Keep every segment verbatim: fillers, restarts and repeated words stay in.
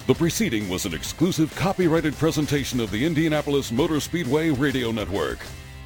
The preceding was an exclusive copyrighted presentation of the Indianapolis Motor Speedway Radio Network.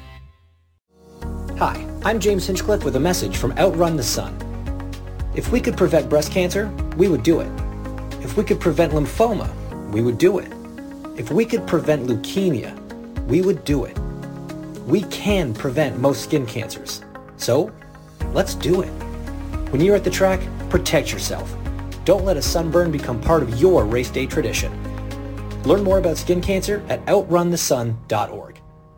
Hi, I'm James Hinchcliffe with a message from Outrun the Sun. If we could prevent breast cancer, we would do it. If we could prevent lymphoma, we would do it. If we could prevent leukemia, we would do it. We can prevent most skin cancers. So, let's do it. When you're at the track, protect yourself. Don't let a sunburn become part of your race day tradition. Learn more about skin cancer at outrun the sun dot org.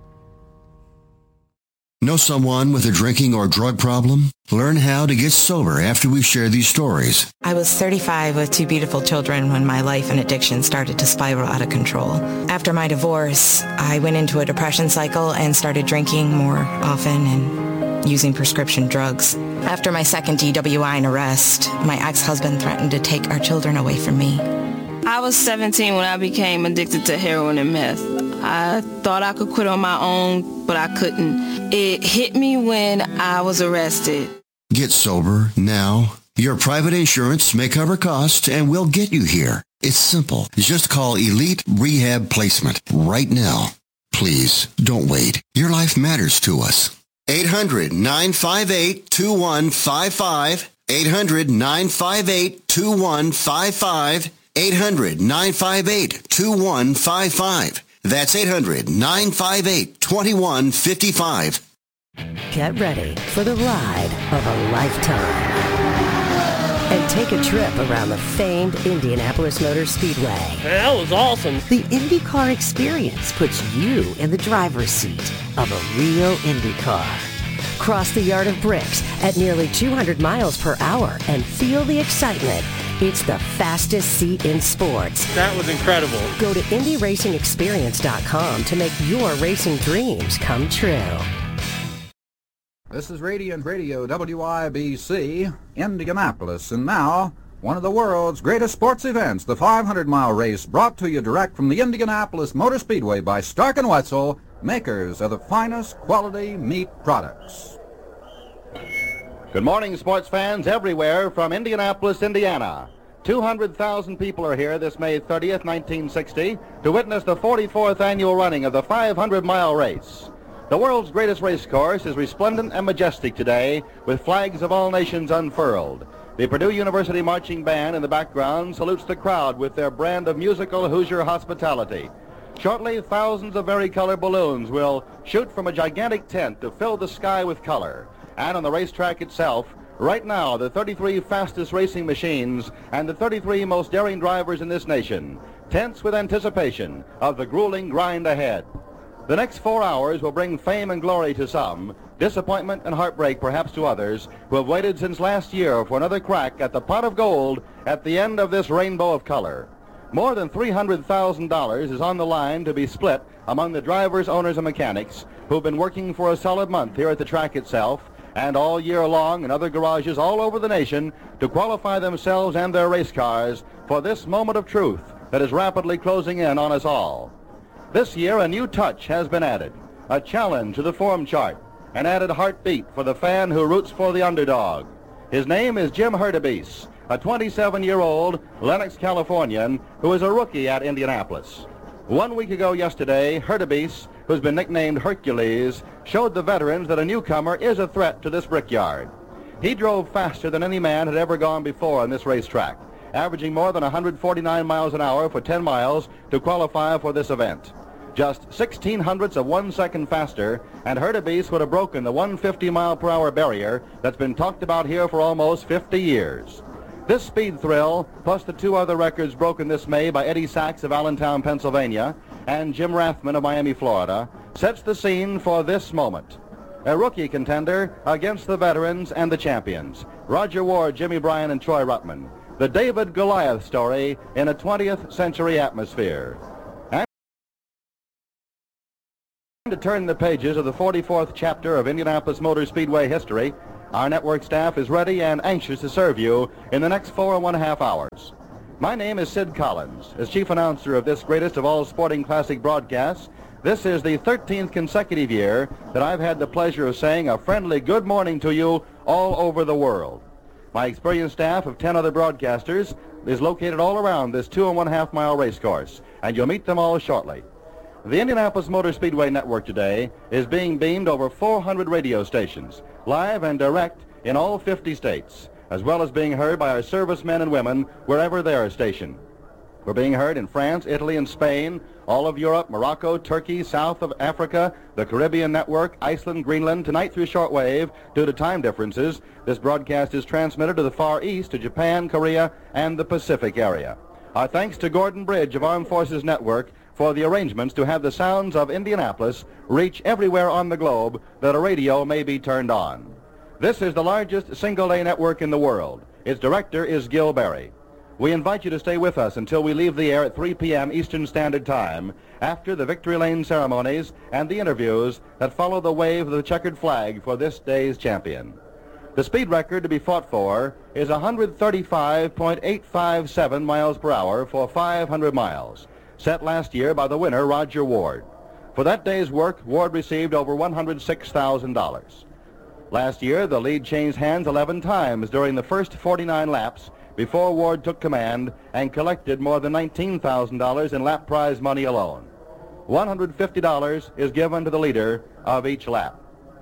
Know someone with a drinking or drug problem? Learn how to get sober after we share these stories. I was thirty-five with two beautiful children when my life and addiction started to spiral out of control. After my divorce, I went into a depression cycle and started drinking more often and using prescription drugs. After my second D W I and arrest, my ex-husband threatened to take our children away from me. I was seventeen when I became addicted to heroin and meth. I thought I could quit on my own, but I couldn't. It hit me when I was arrested. Get sober now. Your private insurance may cover costs and we'll get you here. It's simple. Just call Elite Rehab Placement right now. Please, don't wait. Your life matters to us. eight hundred, nine five eight, two one five five. eight hundred, nine five eight, two one five five. eight hundred, nine five eight, two one five five. That's eight hundred, nine five eight, two one five five. Get ready for the ride of a lifetime. And take a trip around the famed Indianapolis Motor Speedway. That was awesome. The IndyCar experience puts you in the driver's seat of a real Indy car. Cross the yard of bricks at nearly two hundred miles per hour and feel the excitement. It's the fastest seat in sports. That was incredible. Go to Indy Racing Experience dot com to make your racing dreams come true. This is Radiant Radio W I B C, Indianapolis, and now, one of the world's greatest sports events, the five hundred mile race, brought to you direct from the Indianapolis Motor Speedway by Stark and Wetzel, makers of the finest quality meat products. Good morning, sports fans everywhere from Indianapolis, Indiana. two hundred thousand people are here this May thirtieth, nineteen sixty, to witness the forty-fourth annual running of the five hundred mile race. The world's greatest race course is resplendent and majestic today, with flags of all nations unfurled. The Purdue University Marching Band in the background salutes the crowd with their brand of musical Hoosier hospitality. Shortly, thousands of varicolored balloons will shoot from a gigantic tent to fill the sky with color. And on the racetrack itself, right now, the thirty-three fastest racing machines and the thirty-three most daring drivers in this nation, tense with anticipation of the grueling grind ahead. The next four hours will bring fame and glory to some, disappointment and heartbreak perhaps to others who have waited since last year for another crack at the pot of gold at the end of this rainbow of color. More than three hundred thousand dollars is on the line to be split among the drivers, owners, and mechanics who've been working for a solid month here at the track itself and all year long in other garages all over the nation to qualify themselves and their race cars for this moment of truth that is rapidly closing in on us all. This year, a new touch has been added, a challenge to the form chart, an added heartbeat for the fan who roots for the underdog. His name is Jim Hurtubise, a twenty-seven-year-old Lenox Californian who is a rookie at Indianapolis. One week ago yesterday, Hurtubise, who's been nicknamed Hercules, showed the veterans that a newcomer is a threat to this brickyard. He drove faster than any man had ever gone before on this racetrack, averaging more than one hundred forty-nine miles an hour for ten miles to qualify for this event. Just sixteen hundredths of one second faster, and Hurtubise would have broken the one hundred fifty mile per hour barrier that's been talked about here for almost fifty years. This speed thrill, plus the two other records broken this May by Eddie Sachs of Allentown, Pennsylvania, and Jim Rathman of Miami, Florida, sets the scene for this moment. A rookie contender against the veterans and the champions, Roger Ward, Jimmy Bryan, and Troy Ruttman. The David Goliath story in a twentieth century atmosphere. And to turn the pages of the forty-fourth chapter of Indianapolis Motor Speedway history, our network staff is ready and anxious to serve you in the next four and one half hours. My name is Sid Collins. As chief announcer of this greatest of all sporting classic broadcasts, this is the thirteenth consecutive year that I've had the pleasure of saying a friendly good morning to you all over the world. My experienced staff of ten other broadcasters is located all around this two and one half mile race course, and you'll meet them all shortly. The Indianapolis Motor Speedway Network today is being beamed over four hundred radio stations, live and direct in all fifty states, as well as being heard by our servicemen and women wherever they are stationed. We're being heard in France, Italy, and Spain, all of Europe, Morocco, Turkey, South of Africa, the Caribbean Network, Iceland, Greenland, tonight through shortwave. Due to time differences, this broadcast is transmitted to the Far East, to Japan, Korea, and the Pacific area. Our thanks to Gordon Bridge of Armed Forces Network for the arrangements to have the sounds of Indianapolis reach everywhere on the globe that a radio may be turned on. This is the largest single-day network in the world. Its director is Gil Berry. We invite you to stay with us until we leave the air at three p m Eastern Standard Time after the Victory Lane ceremonies and the interviews that follow the wave of the checkered flag for this day's champion. The speed record to be fought for is one thirty-five point eight five seven miles per hour for five hundred miles, set last year by the winner, Roger Ward. For that day's work, Ward received over one hundred six thousand dollars. Last year, the lead changed hands eleven times during the first forty-nine laps before Ward took command and collected more than nineteen thousand dollars in lap prize money alone. one hundred fifty dollars is given to the leader of each lap.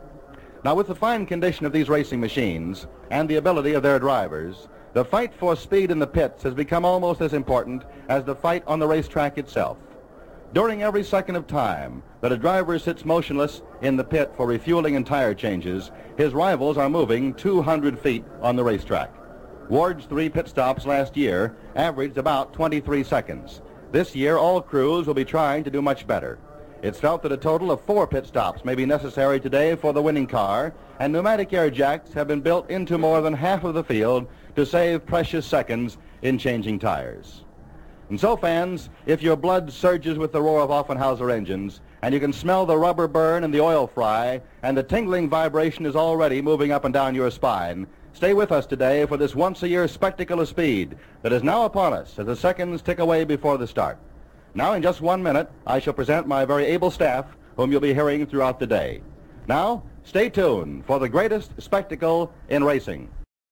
Now, with the fine condition of these racing machines and the ability of their drivers, the fight for speed in the pits has become almost as important as the fight on the racetrack itself. During every second of time that a driver sits motionless in the pit for refueling and tire changes, his rivals are moving two hundred feet on the racetrack. Ward's three pit stops last year averaged about twenty-three seconds. This year, all crews will be trying to do much better. It's felt that a total of four pit stops may be necessary today for the winning car, and pneumatic air jacks have been built into more than half of the field to save precious seconds in changing tires. And so, fans, if your blood surges with the roar of Offenhauser engines, and you can smell the rubber burn and the oil fry, and the tingling vibration is already moving up and down your spine, stay with us today for this once-a-year spectacle of speed that is now upon us as the seconds tick away before the start. Now, in just one minute, I shall present my very able staff, whom you'll be hearing throughout the day. Now, stay tuned for the greatest spectacle in racing.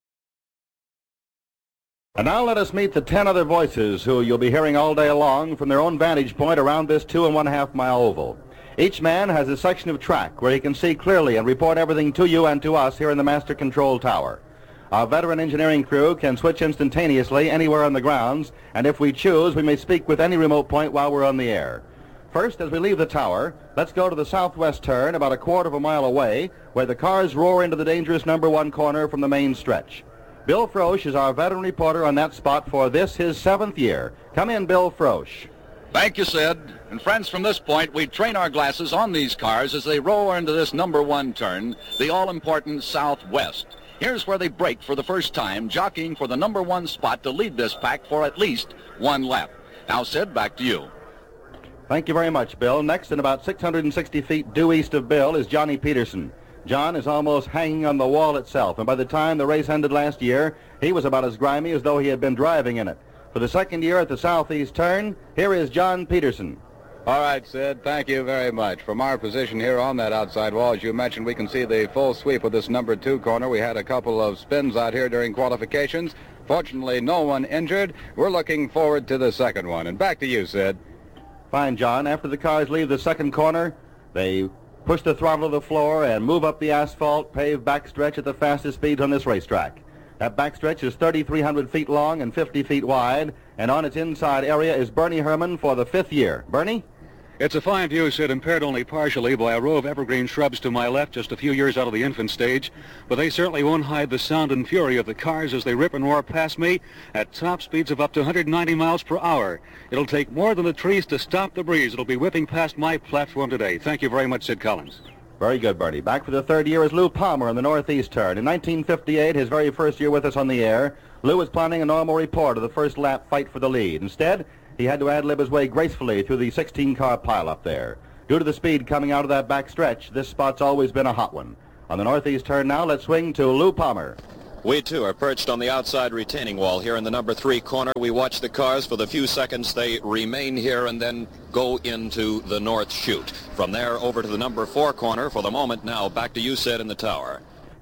And now let us meet the ten other voices who you'll be hearing all day long from their own vantage point around this two and one half mile oval. Each man has a section of track where he can see clearly and report everything to you and to us here in the Master Control Tower. Our veteran engineering crew can switch instantaneously anywhere on the grounds, and if we choose, we may speak with any remote point while we're on the air. First, as we leave the tower, let's go to the southwest turn about a quarter of a mile away, where the cars roar into the dangerous number one corner from the main stretch. Bill Frosch is our veteran reporter on that spot for this, his seventh year. Come in, Bill Frosch. Thank you, Sid. And friends, from this point, we train our glasses on these cars as they roar into this number one turn, the all-important southwest. Here's where they break for the first time, jockeying for the number one spot to lead this pack for at least one lap. Now, Sid, back to you. Thank you very much, Bill. Next, in about six hundred sixty feet due east of Bill, is Johnny Peterson. John is almost hanging on the wall itself, and by the time the race ended last year, he was about as grimy as though he had been driving in it. For the second year at the southeast turn, here is John Peterson. All right, Sid, thank you very much. From our position here on that outside wall, as you mentioned, we can see the full sweep of this number two corner. We had a couple of spins out here during qualifications. Fortunately, no one injured. We're looking forward to the second one. And back to you, Sid. Fine, John. After the cars leave the second corner, they push the throttle to the floor and move up the asphalt paved backstretch at the fastest speeds on this racetrack. That backstretch is thirty-three hundred feet long and fifty feet wide, and on its inside area is Bernie Herman for the fifth year. Bernie? It's a fine view, Sid, impaired only partially by a row of evergreen shrubs to my left, just a few years out of the infant stage, but they certainly won't hide the sound and fury of the cars as they rip and roar past me at top speeds of up to one hundred ninety miles per hour. It'll take more than the trees to stop the breeze. It'll be whipping past my platform today. Thank you very much, Sid Collins. Very good, Bernie. Back for the third year is Lou Palmer on the northeast turn. In nineteen fifty-eight, his very first year with us on the air, Lou was planning a normal report of the first lap fight for the lead. Instead, he had to ad-lib his way gracefully through the sixteen-car pile up there. Due to the speed coming out of that back stretch, this spot's always been a hot one. On the northeast turn now, let's swing to Lou Palmer. We, too, are perched on the outside retaining wall here in the number three corner. We watch the cars for the few seconds they remain here and then go into the north chute. From there over to the number four corner. For the moment now, back to you, Sid, in the tower.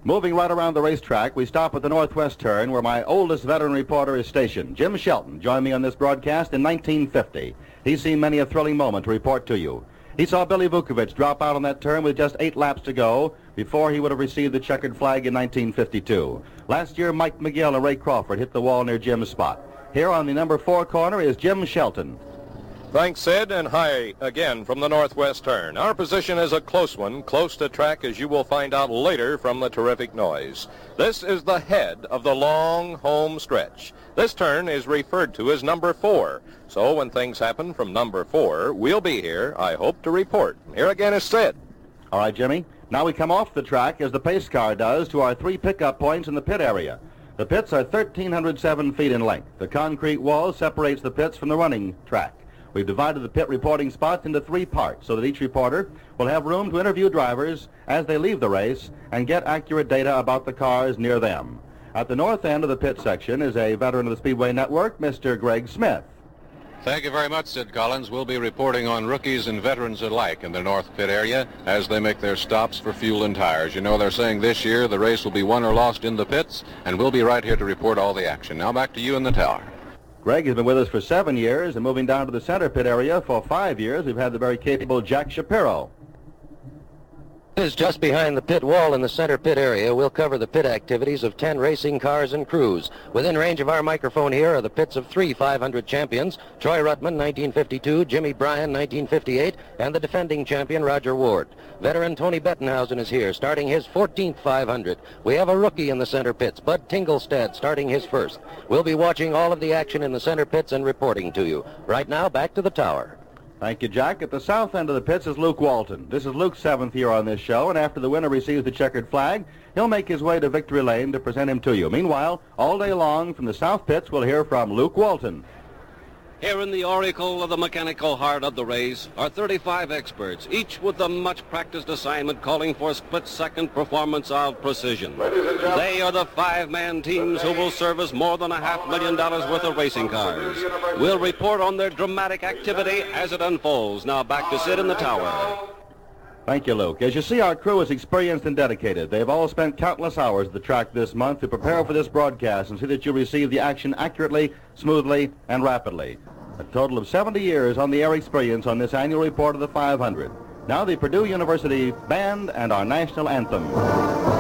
Moving right around the racetrack, we stop at the northwest turn where my oldest veteran reporter is stationed. Jim Shelton joined me on this broadcast in nineteen fifty. He's seen many a thrilling moment to report to you. He saw Billy Vukovich drop out on that turn with just eight laps to go before he would have received the checkered flag in nineteen fifty-two. Last year, Mike McGill and Ray Crawford hit the wall near Jim's spot. Here on the number four corner is Jim Shelton. Thanks, Sid, and hi again from the northwest turn. Our position is a close one, close to track, as you will find out later from the terrific noise. This is the head of the long home stretch. This turn is referred to as number four. So when things happen from number four, we'll be here, I hope, to report. Here again is Sid. All right, Jimmy. Now we come off the track, as the pace car does, to our three pickup points in the pit area. The pits are one thousand three hundred seven feet in length. The concrete wall separates the pits from the running track. We've divided the pit reporting spots into three parts so that each reporter will have room to interview drivers as they leave the race and get accurate data about the cars near them. At the north end of the pit section is a veteran of the Speedway Network, Mister Greg Smith. Thank you very much, Sid Collins. We'll be reporting on rookies and veterans alike in the north pit area as they make their stops for fuel and tires. You know, they're saying this year the race will be won or lost in the pits, and we'll be right here to report all the action. Now back to you in the tower. Greg has been with us for seven years, and moving down to the center pit area for five years, we've had the very capable Jack Shapiro. Is just behind the pit wall in the center pit area. We'll cover the pit activities of ten racing cars and crews. Within range of our microphone here are the pits of three five hundred champions, Troy Ruttman, nineteen fifty-two, Jimmy Bryan, nineteen fifty-eight, and the defending champion, Roger Ward. Veteran Tony Bettenhausen is here, starting his fourteenth five hundred. We have a rookie in the center pits, Bud Tingelstad, starting his first. We'll be watching all of the action in the center pits and reporting to you. Right now, back to the tower. Thank you, Jack. At the south end of the pits is Luke Walton. This is Luke's seventh year on this show, and after the winner receives the checkered flag, he'll make his way to victory lane to present him to you. Meanwhile, all day long from the south pits, we'll hear from Luke Walton. Here in the oracle of the mechanical heart of the race are thirty-five experts, each with a much-practiced assignment calling for split-second performance of precision. They are the five-man teams who will service more than a half million dollars worth of racing cars. We'll report on their dramatic activity as it unfolds. Now back to Sid in the tower. Thank you, Luke. As you see, our crew is experienced and dedicated. They've all spent countless hours at the track this month to prepare for this broadcast and see that you receive the action accurately, smoothly, and rapidly. A total of seventy years on the air experience on this annual report of the five hundred. Now the Purdue University Band and our national anthem.